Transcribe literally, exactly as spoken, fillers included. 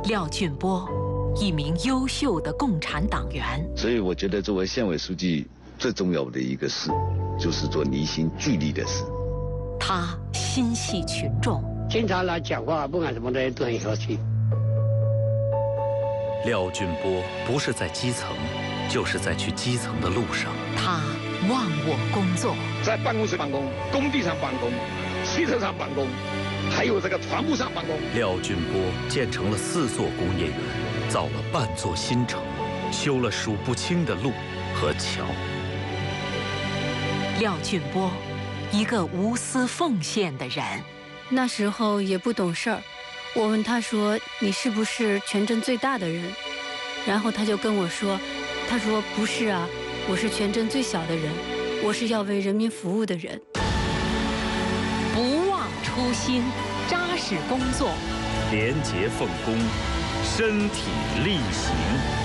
廖俊波，一名优秀的共产党员。 所以我觉得，作为县委书记，最重要的一个事，就是做离心聚力的事。 他心系群众， 经常来讲话，不管什么的都很和气。 廖俊波不是在基层，就是在去基层的路上。 他忘我工作， 在办公室办公，工地上办公，汽车上办公，还有这个船坞上办公。 廖俊波建成了四座工业园，造了半座新城，修了数不清的路和桥。 廖俊波，一个无私奉献的人。 那时候也不懂事儿，我问他说：“你是不是全镇最大的人？”然后他就跟我说：“他说不是啊，我是全镇最小的人，我是要为人民服务的人。” 不忘初心，扎实工作， 廉洁奉公，身体力行。